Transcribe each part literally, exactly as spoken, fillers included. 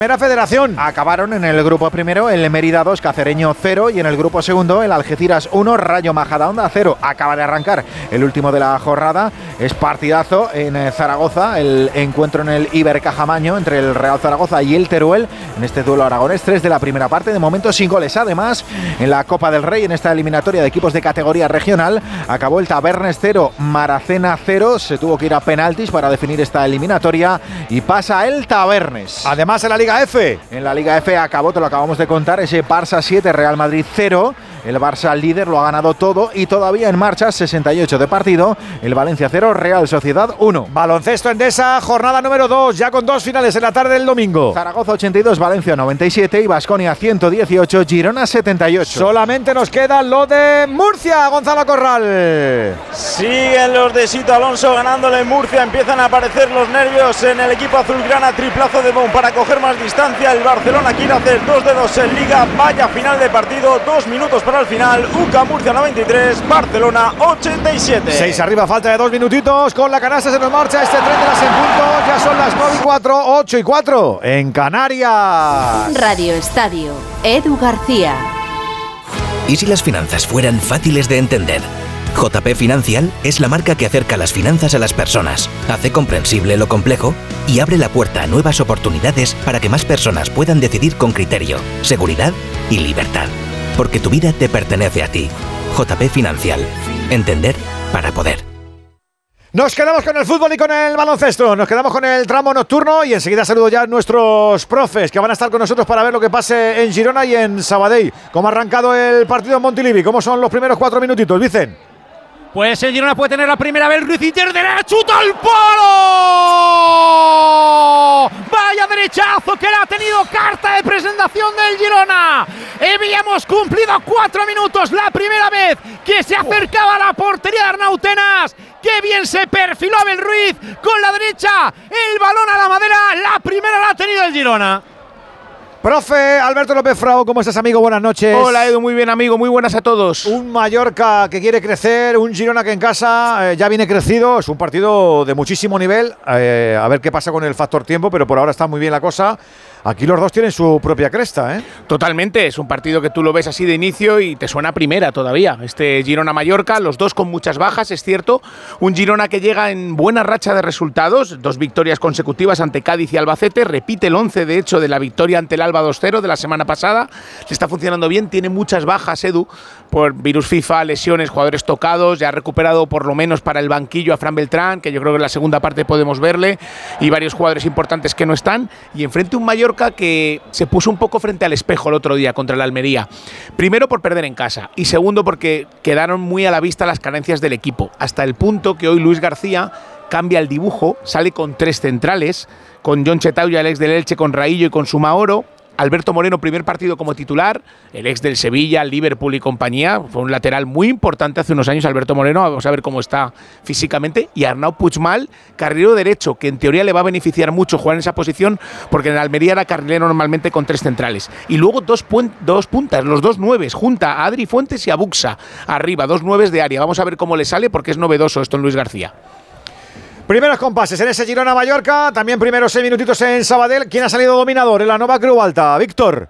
Primera Federación. Acabaron en el grupo primero el Mérida dos, Cacereño cero y en el grupo segundo el Algeciras uno, Rayo Majadahonda cero. Acaba de arrancar el último de la jornada. Es partidazo en Zaragoza, el encuentro en el Ibercajamaño entre el Real Zaragoza y el Teruel en este duelo aragonés. Tres de la primera parte, de momento sin goles. Además, en la Copa del Rey, en esta eliminatoria de equipos de categoría regional, acabó el Tabernes cero, Maracena cero. Se tuvo que ir a penaltis para definir esta eliminatoria y pasa el Tabernes. Además, en la Liga F. En la Liga F acabó, te lo acabamos de contar, ese Barça siete, Real Madrid cero. El Barça líder lo ha ganado todo y todavía en marcha, sesenta y ocho de partido. El Valencia cero, Real Sociedad uno. Baloncesto Endesa, jornada número dos, ya con dos finales en la tarde del domingo. Zaragoza ochenta y dos, Valencia noventa y siete y Baskonia ciento dieciocho, Girona setenta y ocho. Solamente nos queda lo de Murcia, Gonzalo Corral. Siguen los de Sito Alonso ganándole en Murcia. Empiezan a aparecer los nervios en el equipo azulgrana. Triplazo de Bon para coger más distancia. El Barcelona quiere hacer dos de dos en Liga. Vaya final de partido, dos minutos para el final. U C A Murcia noventa y tres, Barcelona ochenta y siete. Seis arriba, falta de dos minutitos. Con la canasta se nos marcha este tren de las en punto. Ya son las nueve y cuatro, ocho y cuatro en Canarias. Radio Estadio, Edu García. ¿Y si las finanzas fueran fáciles de entender? J P Financial es la marca que acerca las finanzas a las personas, hace comprensible lo complejo y abre la puerta a nuevas oportunidades para que más personas puedan decidir con criterio, seguridad y libertad. Porque tu vida te pertenece a ti. J P Financial. Entender para poder. Nos quedamos con el fútbol y con el baloncesto. Nos quedamos con el tramo nocturno y enseguida saludo ya a nuestros profes que van a estar con nosotros para ver lo que pase en Girona y en Sabadell. ¿Cómo ha arrancado el partido en Montilivi? ¿Cómo son los primeros cuatro minutitos, Vicen? Pues el Girona puede tener la primera vez. Ruiz Inter derecha, chuta al palo. Vaya derechazo que le ha tenido carta de presentación del Girona. Habíamos cumplido cuatro minutos la primera vez que se acercaba a la portería de Arnautenas. ¡Qué bien se perfiló Abel Ruiz con la derecha! El balón a la madera, la primera la ha tenido el Girona. Profe Alberto López Frao, ¿cómo estás, amigo? Buenas noches. Hola, Edu, muy bien, amigo, muy buenas a todos. Un Mallorca que quiere crecer, un Girona que en casa eh, ya viene crecido. Es un partido de muchísimo nivel. Eh, a ver qué pasa con el factor tiempo, pero por ahora está muy bien la cosa. Aquí los dos tienen su propia cresta, ¿eh? Totalmente, es un partido que tú lo ves así de inicio y te suena primera todavía. Este Girona-Mallorca, los dos con muchas bajas, es cierto. Un Girona que llega en buena racha de resultados, dos victorias consecutivas ante Cádiz y Albacete, repite el once de hecho de la victoria ante el Alba dos cero de la semana pasada. Le está funcionando bien, tiene muchas bajas, Edu, por virus FIFA, lesiones, jugadores tocados. Ya ha recuperado por lo menos para el banquillo a Fran Beltrán, que yo creo que en la segunda parte podemos verle, y varios jugadores importantes que no están. Y enfrente un Mallorca que se puso un poco frente al espejo el otro día contra el Almería. Primero por perder en casa y segundo porque quedaron muy a la vista las carencias del equipo, hasta el punto que hoy Luis García cambia el dibujo, sale con tres centrales, con Jon Chetauya, el ex del Elche, con Raillo y con Sumaoro. Alberto Moreno, primer partido como titular, el ex del Sevilla, Liverpool y compañía, fue un lateral muy importante hace unos años Alberto Moreno, vamos a ver cómo está físicamente, y Arnau Puigmal, carrilero derecho, que en teoría le va a beneficiar mucho jugar en esa posición, porque en Almería era carrilero normalmente con tres centrales, y luego dos, dos puntas, los dos nueves, junta a Adri Fuentes y a Buxa, arriba, dos nueves de área, vamos a ver cómo le sale, porque es novedoso esto en Luis García. Primeros compases en ese Girona-Mallorca, también primeros seis minutitos en Sabadell. ¿Quién ha salido dominador en la Nova Creu Alta? Víctor.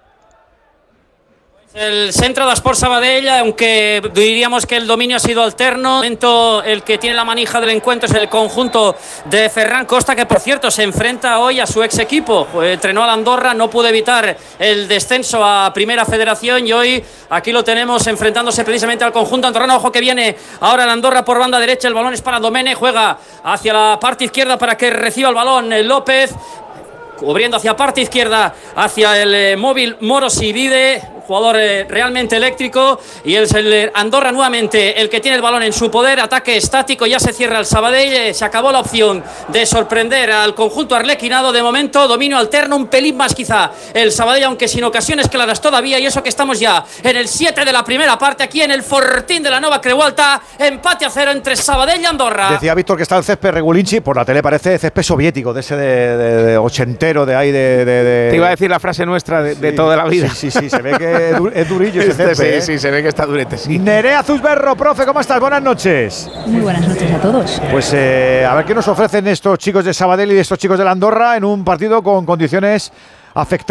El centro de Esport Sabadell, aunque diríamos que el dominio ha sido alterno. Momento el que tiene la manija del encuentro es el conjunto de Ferran Costa, que por cierto se enfrenta hoy a su ex equipo. Entrenó a la Andorra, no pudo evitar el descenso a Primera Federación y hoy aquí lo tenemos enfrentándose precisamente al conjunto andorrano. Ojo que viene ahora la Andorra por banda derecha, el balón es para Domene, juega hacia la parte izquierda para que reciba el balón López, cubriendo hacia parte izquierda, hacia el eh, móvil Morosivide, jugador eh, realmente eléctrico, y es el Andorra nuevamente el que tiene el balón en su poder, ataque estático, ya se cierra el Sabadell, eh, se acabó la opción de sorprender al conjunto arlequinado, de momento dominio alterno, un pelín más quizá el Sabadell, aunque sin ocasiones claras todavía, y eso que estamos ya en el siete de la primera parte, aquí en el Fortín de la Nova Creu Alta, empate a cero entre Sabadell y Andorra. Decía Víctor que está el césped Regulinchi, por la tele parece césped soviético, de ese de, de, de ochentero, de ahí de, de, de… Te iba a decir la frase nuestra de, sí, de toda la vida. Sí, sí, sí, se ve que es durillo ese este, césped, sí, ¿eh? sí, se ve que está durete, sí. Nerea Zuzberro, profe, ¿cómo estás? Buenas noches. Muy buenas noches a todos. Pues eh, a ver qué nos ofrecen estos chicos de Sabadell y estos chicos de la Andorra en un partido con condiciones afectar